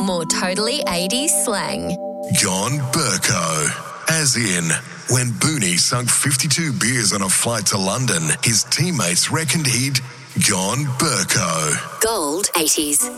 more totally 80s slang. Gone Burko. As in, when Booney sunk 52 beers on a flight to London, his teammates reckoned he'd gone Burko. Gold 80s.